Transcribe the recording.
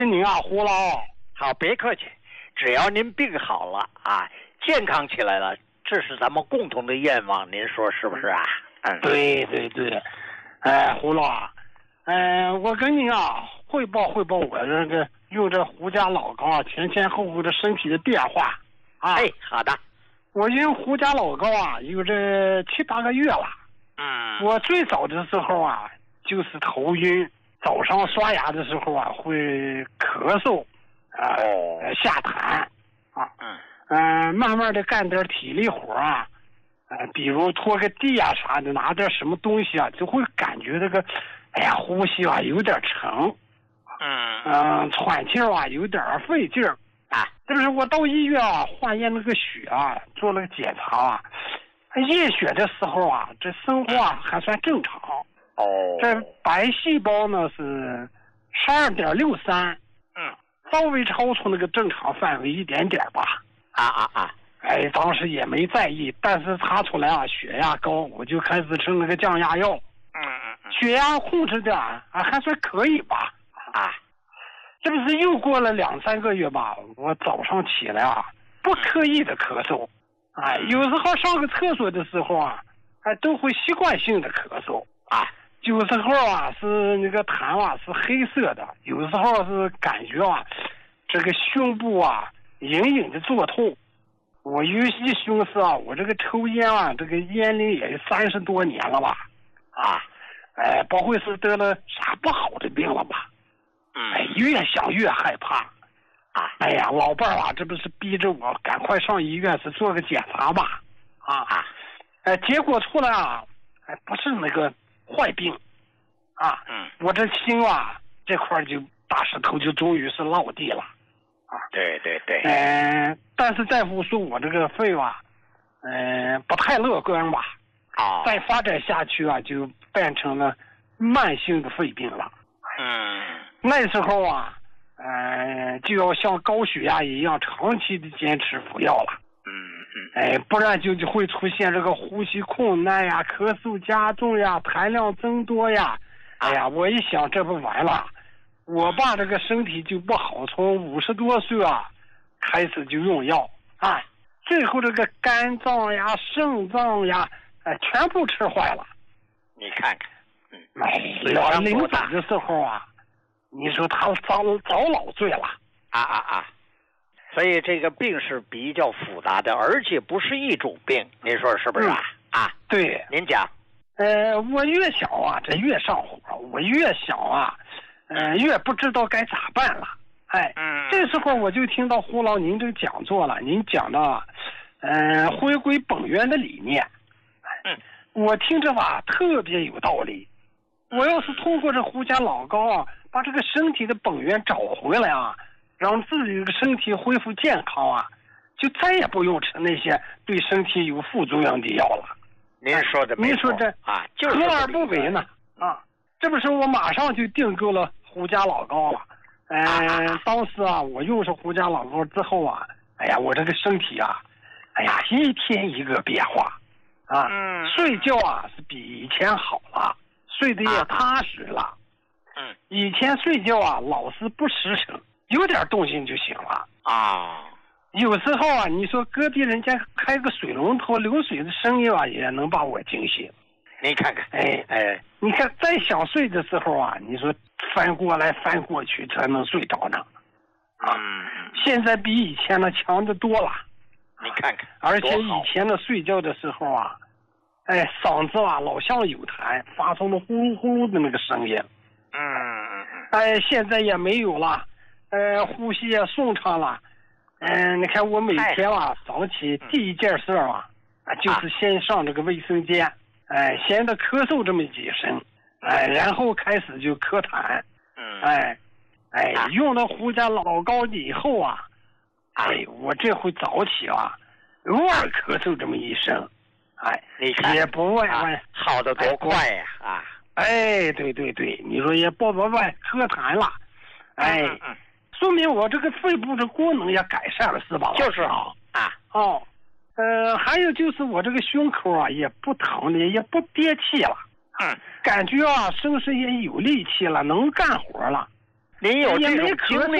您啊，胡老， 好，别客气，只要您病好了啊，健康起来了，这是咱们共同的愿望，您说是不是啊？ 对对对，胡老啊，我跟您啊汇报我这个用这胡家老膏啊前后的身体的变化啊。 好的。 我用胡家老膏啊有这7、8个月了。我最早的时候啊就是头晕，早上刷牙的时候啊会咳嗽，下痰啊，慢慢的干点体力活啊，比如拖个地啊啥的，拿点什么东西啊，就会感觉这个，呼吸啊有点沉，喘气啊有点费劲儿啊。这不是我到医院啊化验那个血啊，做了个检查啊，验血的时候啊，这生活啊还算正常。这白细胞呢是12.63，稍微超出那个正常范围一点点吧。当时也没在意，但是查出来啊血压高，我就开始吃那个降压药。血压控制的还算可以吧。这不是又过了2、3个月吧，我早上起来啊不刻意的咳嗽，有时候上个厕所的时候啊都会习惯性的咳嗽有时候啊是那个痰啊是黑色的，有时候是感觉啊这个胸部啊隐隐的作痛。我有些寻思啊，我这个抽烟啊，这个烟龄也30多年了吧，不会是得了啥不好的病了吧？越想越害怕老伴儿啊，这不是逼着我赶快上医院是做个检查吧？结果出来啊，不是那个坏病我这心啊这块就大石头就终于是落地了。 对， 但是大夫说我这个肺啊，不太乐观吧？再发展下去啊，就变成了慢性的肺病了。那时候啊，就要像高血压一样长期的坚持服药了。不然就会出现这个呼吸困难呀、咳嗽加重呀、痰量增多呀。我一想这不完了。我爸这个身体就不好，从50多岁啊开始就用药最后这个肝脏呀、肾脏呀，全部吃坏了。 你看看， 临走的时候啊，你说他遭老罪了所以这个病是比较复杂的，而且不是一种病，您说是不是对， 您讲。 我越想啊，这越上火；我越想啊。越不知道该咋办了。这时候我就听到胡老您这个讲座了，您讲到回归本源的理念。我听着吧特别有道理。我要是通过这胡家老膏啊，把这个身体的本源找回来啊，让自己的身体恢复健康啊，就再也不用吃那些对身体有副作用的药了。 您说的没错。 您说这就是何而不为呢？这不是我马上就订购了胡家老膏了。当时啊，我用上胡家老膏之后啊，我这个身体啊，一天一个变化睡觉啊是比以前好了，睡得也踏实了。以前睡觉啊老是不实诚，有点动静就醒了有时候啊，你说隔壁人家开个水龙头流水的声音啊，也能把我惊醒。 你看看， 你看再想睡的时候啊，你说翻过来翻过去才能睡着呢。现在比以前的强得多了。 你看看， 而且以前的睡觉的时候啊，嗓子啊老像有痰，发出了呼噜呼噜的那个声音。现在也没有了，呼吸也顺畅了。你看我每天啊早起第一件事啊，就是先上这个卫生间。先的咳嗽这么几声，然后开始就咳痰，用了胡家老膏以后啊，我这回早起啊，偶尔咳嗽这么一声， 你看也不问好得多快呀对，你说也不问咳痰了，说明我这个肺部的功能也改善了，是吧？ 就是还有就是我这个胸口啊也不疼了，也不憋气了，感觉啊身上也有力气了，能干活了。 您有这种经历